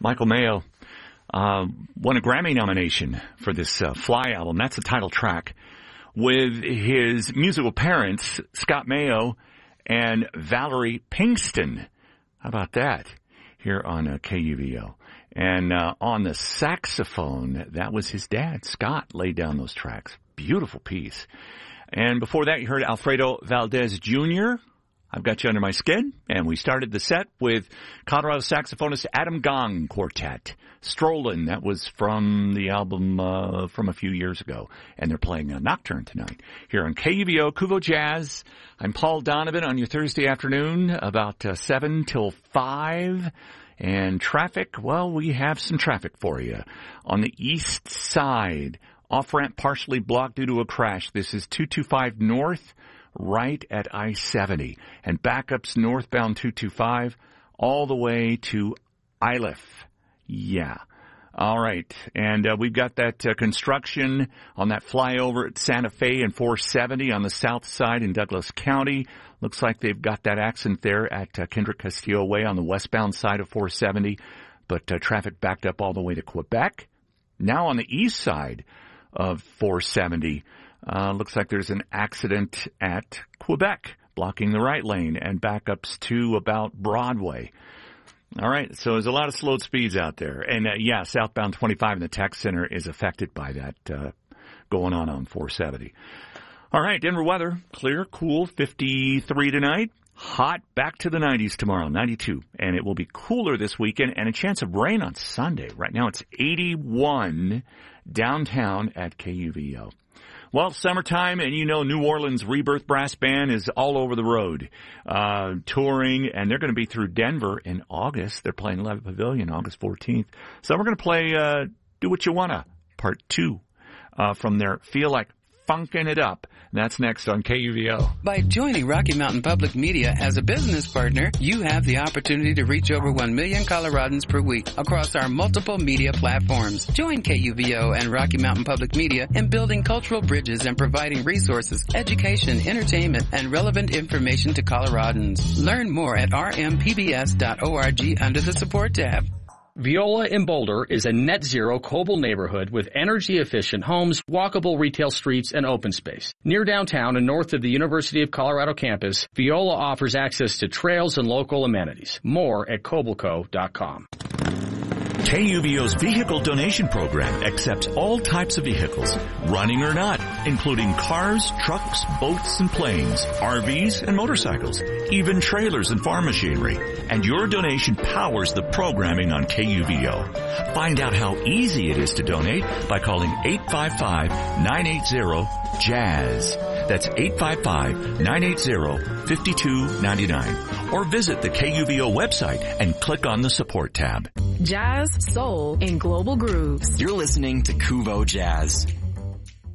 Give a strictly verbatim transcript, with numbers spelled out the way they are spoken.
Michael Mayo uh, won a Grammy nomination for this uh, Fly album. That's the title track. With his musical parents, Scott Mayo and Valerie Pinkston. How about that? Here on uh, K U V O. And uh, on the saxophone, that was his dad. Scott laid down those tracks. Beautiful piece. And before that, you heard Alfredo Valdez Junior I've Got You Under My Skin. And we started the set with Colorado saxophonist Adam Gong Quartet. Strollin', that was from the album uh, from a few years ago. And they're playing a Nocturne tonight here on K U V O, Kuvo Jazz. I'm Paul Donovan on your Thursday afternoon, about uh, seven till five. And traffic, well, we have some traffic for you. On the east side, off-ramp partially blocked due to a crash. This is two twenty-five north, right at I seventy. And backups northbound two twenty-five all the way to Iliff. Yeah. All right. And uh, we've got that uh, construction on that flyover at Santa Fe and four seventy on the south side in Douglas County. Looks like they've got that accident there at uh, Kendrick Castillo Way on the westbound side of four seventy. But uh, traffic backed up all the way to Quebec. Now on the east side of four seventy, uh, looks like there's an accident at Quebec, blocking the right lane, and backups to about Broadway. All right, so there's a lot of slowed speeds out there. And, uh, yeah, southbound twenty-five in the tech center is affected by that uh, going on on four seventy. All right, Denver weather, clear, cool, fifty-three tonight. Hot, back to the nineties tomorrow, ninety-two. And it will be cooler this weekend and a chance of rain on Sunday. Right now it's eighty-one downtown at K U V O. Well, summertime, and you know New Orleans Rebirth Brass Band is all over the road, uh, touring, and they're going to be through Denver in August. They're playing Levitt Pavilion August fourteenth. So we're going to play uh, Do What You Wanna, part two, uh, from their Feel Like Funkin' It Up. And that's next on K U V O. By joining Rocky Mountain Public Media as a business partner, you have the opportunity to reach over one million Coloradans per week across our multiple media platforms. Join K U V O and Rocky Mountain Public Media in building cultural bridges and providing resources, education, entertainment, and relevant information to Coloradans. Learn more at r m p b s dot org under the support tab. Viola in Boulder is a net-zero Coble neighborhood with energy-efficient homes, walkable retail streets, and open space. Near downtown and north of the University of Colorado campus, Viola offers access to trails and local amenities. More at cobleco dot com. K U V O's vehicle donation program accepts all types of vehicles, running or not, including cars, trucks, boats, and planes, R Vs, and motorcycles, even trailers and farm machinery. And your donation powers the programming on K U V O. Find out how easy it is to donate by calling eight five five, nine eight zero, JAZZ. That's eight five five, nine eight zero, five two nine nine. Or visit the K U V O website and click on the support tab. Jazz, soul, and global grooves. You're listening to Kuvo Jazz.